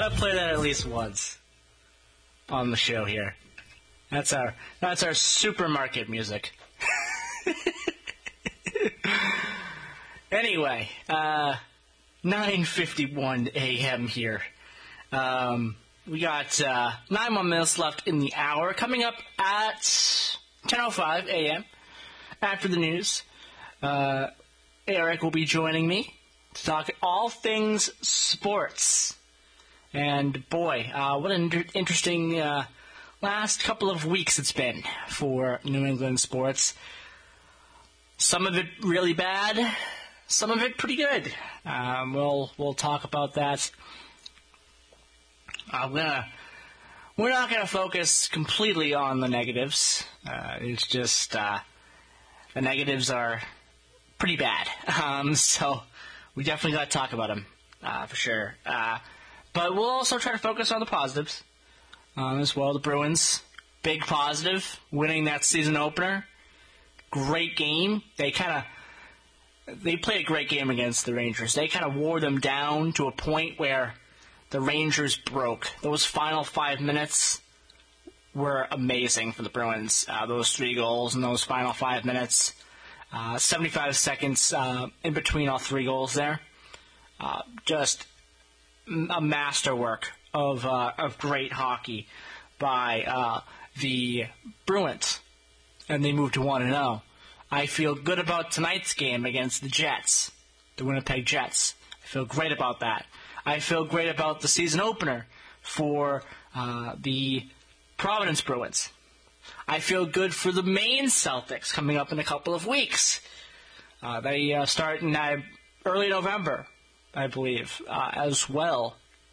gotta play that at least once on the show here. That's our supermarket music. Anyway, 9:51 a.m. here. We got 9 more minutes left in the hour. Coming up at 10:05 a.m. after the news, Eric will be joining me to talk all things sports. And boy, what an interesting last couple of weeks it's been for New England sports. Some of it really bad, some of it pretty good. We'll talk about that. We're not gonna focus completely on the negatives. It's just the negatives are pretty bad. So we definitely got to talk about them for sure. But we'll also try to focus on the positives as well. The Bruins, big positive, winning that season opener. Great game. They played a great game against the Rangers. They kind of wore them down to a point where the Rangers broke. Those final 5 minutes were amazing for the Bruins. Those 3 goals in those final 5 minutes. 75 seconds in between all 3 goals there. Just a masterwork of great hockey by the Bruins. And they moved to 1-0. I feel good about tonight's game against the Jets, the Winnipeg Jets. I feel great about that. I feel great about the season opener for the Providence Bruins. I feel good for the Maine Celtics coming up in a couple of weeks. They start in early November, I believe, as well.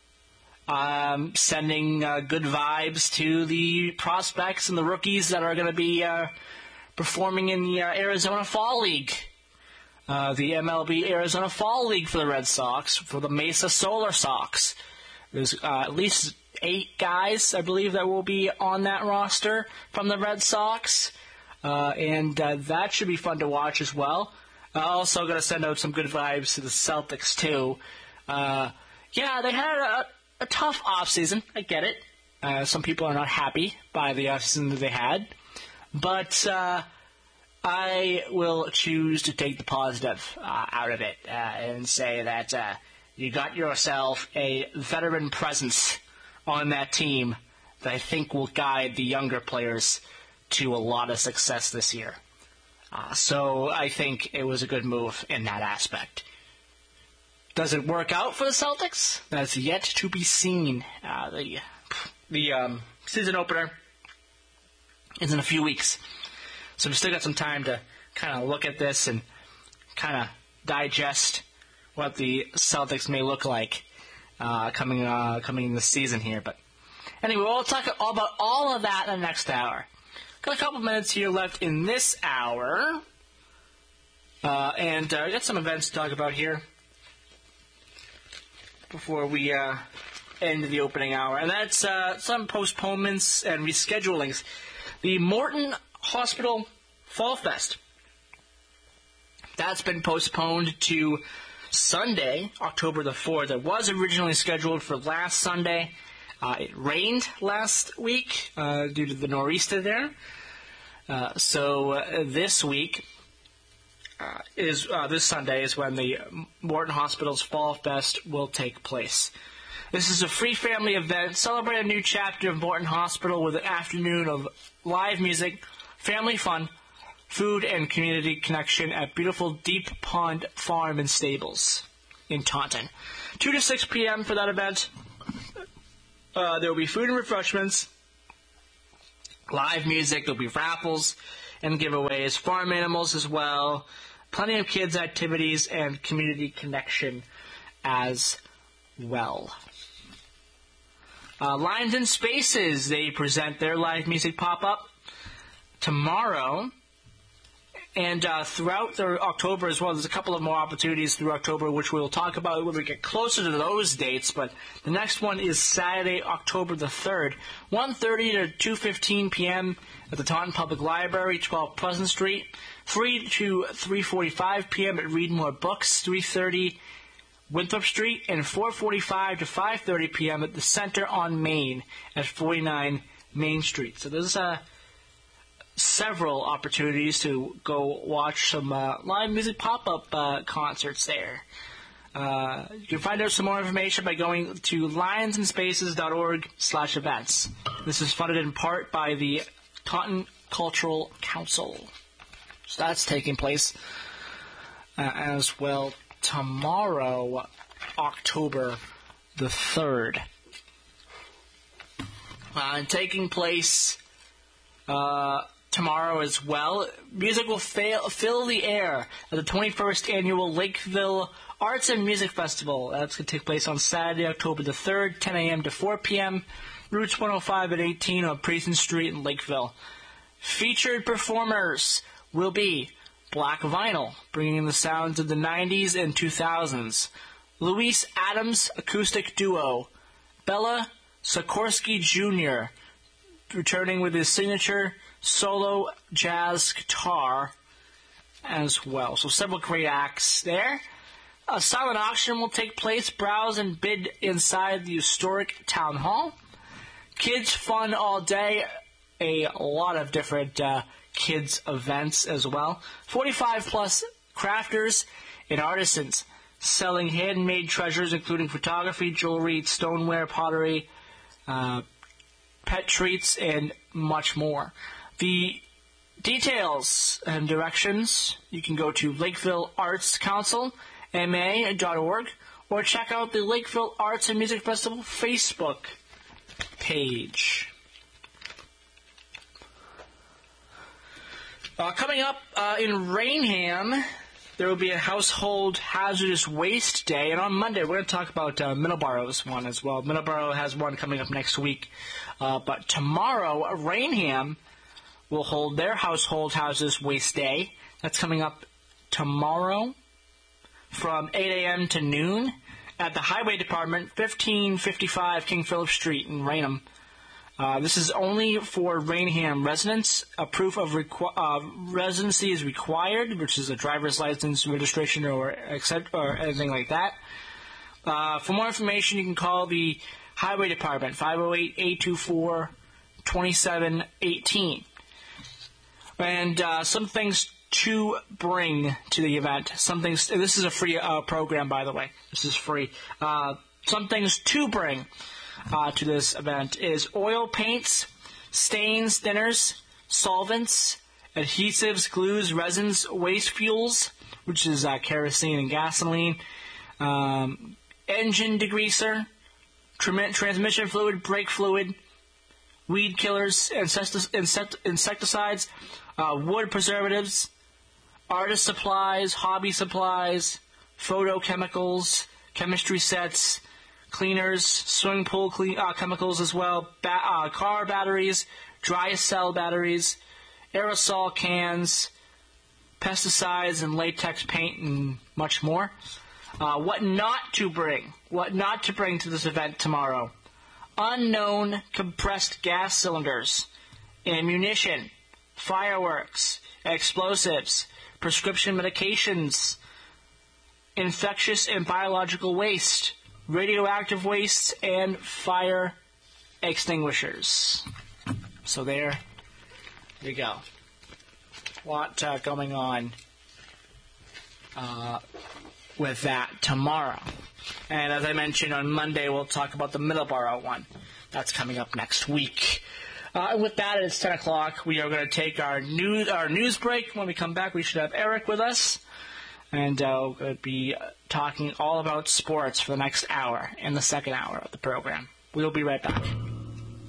Sending good vibes to the prospects and the rookies that are going to be performing in the Arizona Fall League. The MLB Arizona Fall League for the Red Sox, for the Mesa Solar Sox. There's at least 8 guys, I believe, that will be on that roster from the Red Sox. And that should be fun to watch as well. Also going to send out some good vibes to the Celtics, too. Yeah, they had a tough offseason. I get it. Some people are not happy by the offseason that they had. But I will choose to take the positive out of it and say that you got yourself a veteran presence on that team that I think will guide the younger players to a lot of success this year. So I think it was a good move in that aspect. Does it work out for the Celtics? That's yet to be seen. The season opener is in a few weeks. So we still got some time to kind of look at this and kind of digest what the Celtics may look like coming this season here. But anyway, we'll talk all about all of that in the next hour. Got a couple minutes here left in this hour. And I got some events to talk about here before we end the opening hour. And that's some postponements and reschedulings. The Morton Hospital Fall Fest. That's been postponed to Sunday, October the 4th. It was originally scheduled for last Sunday. It rained last week due to the nor'easter there. So this week this Sunday is when the Morton Hospital's Fall Fest will take place. This is a free family event. Celebrate a new chapter of Morton Hospital with an afternoon of live music, family fun, food, and community connection at beautiful Deep Pond Farm and Stables in Taunton. 2 to 6 p.m. for that event. There will be food and refreshments, live music, there'll be raffles and giveaways, farm animals as well, plenty of kids' activities, and community connection as well. Lines and Spaces, they present their live music pop-up tomorrow. And throughout October as well, there's a couple of more opportunities through October, which we'll talk about when we get closer to those dates. But the next one is Saturday, October the 3rd, 1:30 to 2:15 p.m. at the Taunton Public Library, 12 Pleasant Street. 3 to 3:45 p.m. at Read More Books, 3:30 Winthrop Street, and 4:45 to 5:30 p.m. at the Center on Main at 49 Main Street. So there's several opportunities to go watch some live music pop-up concerts there. You can find out some more information by going to lionsandSpaces.org/events. This is funded in part by the Taunton Cultural Council. So that's taking place as well tomorrow, October the 3rd. And taking place tomorrow as well, music will fill the air at the 21st Annual Lakeville Arts and Music Festival. That's going to take place on Saturday, October the 3rd, 10 a.m. to 4 p.m., Routes 105 and 18 on Preston Street in Lakeville. Featured performers will be Black Vinyl, bringing in the sounds of the 90s and 2000s. Luis Adams Acoustic Duo. Bella Sikorsky Jr., returning with his signature solo jazz guitar as well. So several great acts there. A silent auction will take place. Browse and bid inside the historic town hall. Kids fun all day. A lot of different kids events as well. 45 plus crafters and artisans selling handmade treasures including photography, jewelry, stoneware, pottery, pet treats, and much more. The details and directions, you can go to Lakeville Arts Council, ma.org, or check out the Lakeville Arts and Music Festival Facebook page. Coming up in Rainham, there will be a Household Hazardous Waste Day, and on Monday we're going to talk about Middleborough's one as well. Middleborough has one coming up next week, but tomorrow Rainham will hold their Household Hazardous Waste Day. That's coming up tomorrow from 8 a.m. to noon at the Highway Department, 1555 King Philip Street in Rainham. This is only for Rainham residents. A proof of residency is required, which is a driver's license, registration, or anything like that. For more information, you can call the Highway Department, 508-824-2718. And some things to bring to the event. This is a free program, by the way. This is free. Some things to bring to this event is oil paints, stains, thinners, solvents, adhesives, glues, resins, waste fuels, which is kerosene and gasoline, engine degreaser, transmission fluid, brake fluid, weed killers, insecticides, wood preservatives, artist supplies, hobby supplies, photochemicals, chemistry sets, cleaners, swimming pool chemicals as well, car batteries, dry cell batteries, aerosol cans, pesticides and latex paint, and much more. What not to bring to this event tomorrow: unknown compressed gas cylinders, ammunition, fireworks, explosives, prescription medications, infectious and biological waste, radioactive waste, and fire extinguishers. So there we go. A lot going on with that tomorrow. And as I mentioned, on Monday we'll talk about the Middleborough one. That's coming up next week. And with that, it's 10 o'clock. We are going to take our news break. When we come back, we should have Eric with us. And we're going to be talking all about sports for the next hour, in the second hour of the program. We'll be right back.